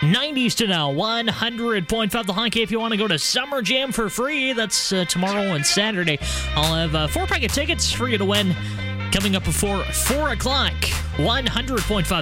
90s to now, 100.5 The Honky. If you want to go to Summer Jam for free, that's tomorrow and Saturday. I'll have 4-pack of tickets for you to win coming up before 4 o'clock. 100.5